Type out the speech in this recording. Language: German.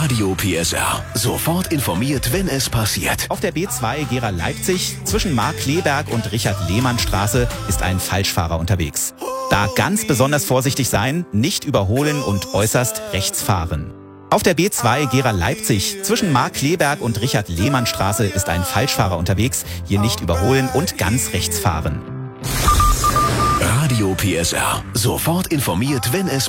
Radio PSR. Sofort informiert, wenn es passiert. Auf der B2 Gera-Leipzig zwischen Markkleeberg und Richard-Lehmann-Straße ist ein Falschfahrer unterwegs. Da ganz besonders vorsichtig sein, nicht überholen und äußerst rechts fahren. Auf der B2 Gera-Leipzig zwischen Markkleeberg und Richard-Lehmann-Straße ist ein Falschfahrer unterwegs. Hier nicht überholen und ganz rechts fahren. Radio PSR. Sofort informiert, wenn es passiert.